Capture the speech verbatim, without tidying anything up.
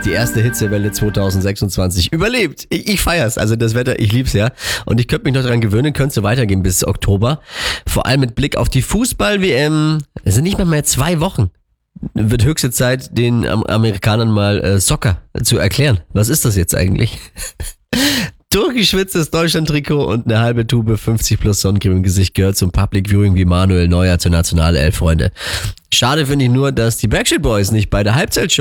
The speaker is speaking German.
die erste Hitzewelle zwanzig sechsundzwanzig überlebt. Ich, ich feier's, also das Wetter, ich lieb's ja. Und ich könnte mich noch daran gewöhnen, könnte so weitergehen bis Oktober. Vor allem mit Blick auf die Fußball-W M. Es sind nicht mal mehr zwei Wochen. Wird höchste Zeit, den Amerikanern mal äh, Soccer zu erklären. Was ist das jetzt eigentlich? Durchgeschwitztes Deutschland-Trikot und eine halbe Tube fünfzig plus Sonnencreme im Gesicht gehört zum Public Viewing wie Manuel Neuer zur Nationalelf, Freunde. Schade finde ich nur, dass die Backstreet Boys nicht bei der Halbzeitshow